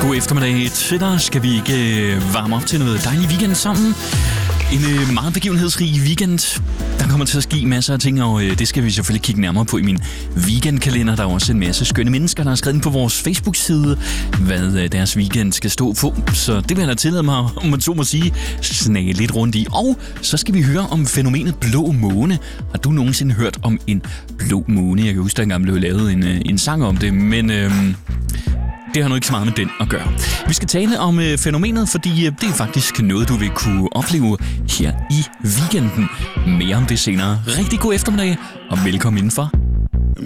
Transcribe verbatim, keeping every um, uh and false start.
God eftermiddag til dig. Skal vi ikke øh, varme op til noget dejlig weekend sammen? En øh, meget begivenhedsrig weekend. Der kommer til at ske masser af ting, og øh, det skal vi selvfølgelig kigge nærmere på i min weekendkalender. Der er også en masse skønne mennesker, der har skrevet ind på vores Facebook-side, hvad øh, deres weekend skal stå på. Så det vil jeg da tillade mig, om man så må sige, snage lidt rundt i. Og så skal vi høre om fænomenet blå måne. Har du nogensinde hørt om en blå måne? Jeg kan huske, der engang blev lavet en, øh, en sang om det, men... Øh, Det har nu ikke så meget med den at gøre. Vi skal tale om øh, fænomenet, fordi øh, det er faktisk noget, du vil kunne opleve her i weekenden. Mere om det senere. Rigtig god eftermiddag, og velkommen indenfor